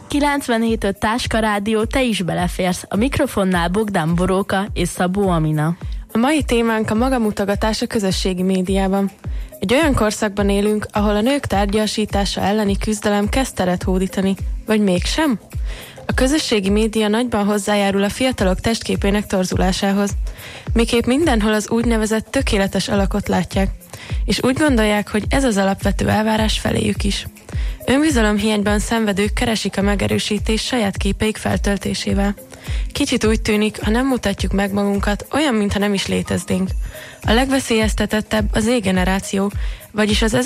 97.5 Táska Rádió, te is beleférsz. A mikrofonnál Bogdán Boróka és Szabó Amina. A mai témánk a magamutogatás a közösségi médiában. Egy olyan korszakban élünk, ahol a nők tárgyasítása elleni küzdelem kezd teret hódítani. Vagy mégsem? A közösségi média nagyban hozzájárul a fiatalok testképének torzulásához. Miképp mindenhol az úgynevezett tökéletes alakot látják, és úgy gondolják, hogy ez az alapvető elvárás feléjük is. Önbizalomhiányban szenvedők keresik a megerősítést saját képeik feltöltésével. Kicsit úgy tűnik, ha nem mutatjuk meg magunkat, olyan, mintha nem is léteznénk. A legveszélyeztetettebb az Z-generáció, vagyis az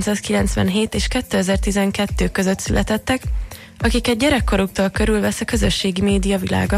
1997 és 2012 között születettek, akiket gyerekkoruktól körülvesz a közösségi média világa.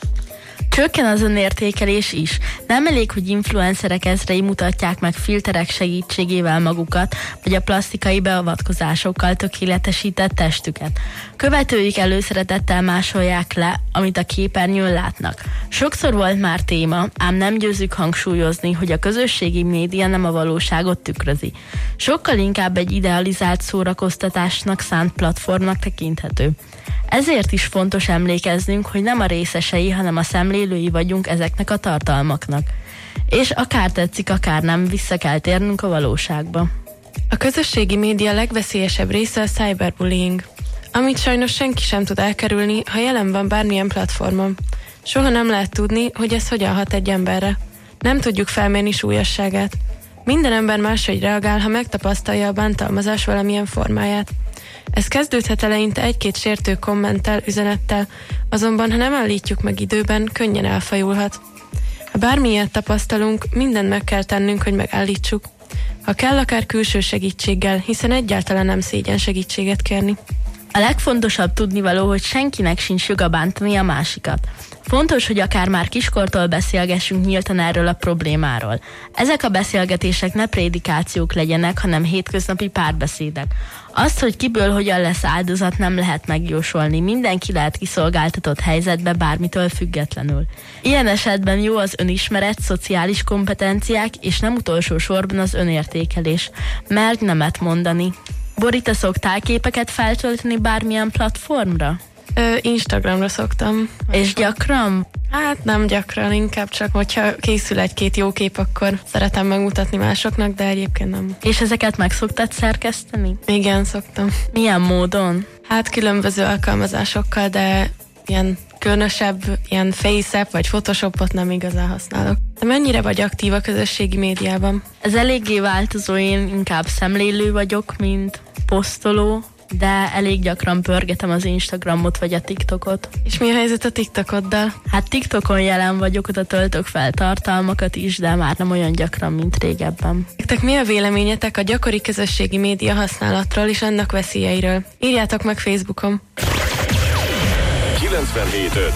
Csökken az önértékelés is. Nem elég, hogy influencerek ezrei mutatják meg filterek segítségével magukat, vagy a plastikai beavatkozásokkal tökéletesített testüket. Követőik előszeretettel másolják le, amit a képernyőn látnak. Sokszor volt már téma, ám nem győzzük hangsúlyozni, hogy a közösségi média nem a valóságot tükrözi. Sokkal inkább egy idealizált szórakoztatásnak szánt platformnak tekinthető. Ezért is fontos emlékeznünk, hogy nem a részesei, hanem a szemlélői vagyunk ezeknek a tartalmaknak. És akár tetszik, akár nem, vissza kell térnünk a valóságba. A közösségi média legveszélyesebb része a cyberbullying, amit sajnos senki sem tud elkerülni, ha jelen van bármilyen platformon. Soha nem lehet tudni, hogy ez hogyan hat egy emberre. Nem tudjuk felmérni súlyosságát. Minden ember máshogy reagál, ha megtapasztalja a bántalmazás valamilyen formáját. Ez kezdődhet eleinte egy-két sértő kommenttel, üzenettel, azonban ha nem állítjuk meg időben, könnyen elfajulhat. Ha bármilyet tapasztalunk, mindent meg kell tennünk, hogy megállítsuk. Ha kell, akár külső segítséggel, hiszen egyáltalán nem szégyen segítséget kérni. A legfontosabb tudnivaló, hogy senkinek sincs joga bántani a másikat. Fontos, hogy akár már kiskortól beszélgessünk nyíltan erről a problémáról. Ezek a beszélgetések ne prédikációk legyenek, hanem hétköznapi párbeszédek. Azt, hogy kiből hogyan lesz áldozat, nem lehet megjósolni. Mindenki lehet kiszolgáltatott helyzetbe bármitől függetlenül. Ilyen esetben jó az önismeret, szociális kompetenciák, és nem utolsó sorban az önértékelés. Merj nemet mondani. Bori, te szoktál képeket feltölteni bármilyen platformra? Instagramra szoktam. És gyakran? Hát nem gyakran, inkább csak, hogyha készül egy-két jó kép, akkor szeretem megmutatni másoknak, de egyébként nem. És ezeket meg szoktad szerkeszteni? Igen, szoktam. Milyen módon? Hát különböző alkalmazásokkal, de ilyen különösebb, ilyen FaceApp vagy Photoshopot nem igazán használok. De mennyire vagy aktív a közösségi médiában? Ez eléggé változó, én inkább szemlélő vagyok, mint posztoló, de elég gyakran pörgetem az Instagramot vagy a TikTokot. És mi a helyzet a TikTokoddal? Hát TikTokon jelen vagyok, oda töltök fel tartalmakat is, de már nem olyan gyakran, mint régebben. Nektek mi a véleményetek a gyakori közösségi média használatról és annak veszélyeiről? Írjátok meg Facebookon. 97.5